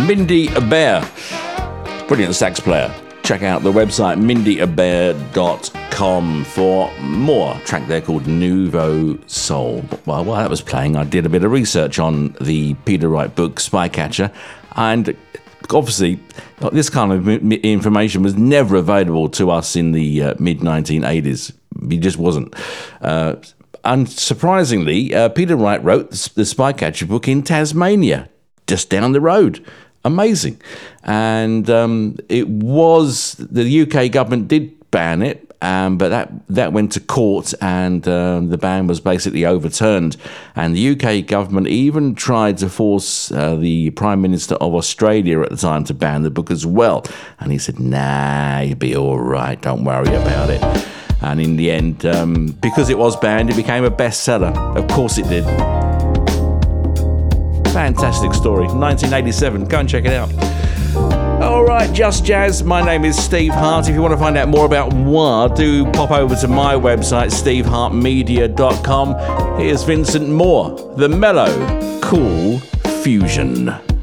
Mindy Bear, brilliant sax player. Check out the website mindyabear.com for more. A track there called Nouveau Soul. Well, while that was playing, I did a bit of research on the Peter Wright book Spycatcher, and obviously this kind of information was never available to us in the mid-1980s. It just wasn't. Unsurprisingly, Peter Wright wrote the Spycatcher book in Tasmania, just down the road. Amazing. And it was, the UK government did ban it, but that went to court, and the ban was basically overturned. And the UK government even tried to force the Prime Minister of Australia at the time to ban the book as well. And he said, nah, you'll be all right, don't worry about it. And in the end, because it was banned, it became a bestseller. Of course it did. Fantastic story. 1987. Go and check it out. All right, Just Jazz. My name is Steve Hart. If you want to find out more about moi, do pop over to my website, stevehartmedia.com. Here's Vincent Moore, the mellow, cool fusion.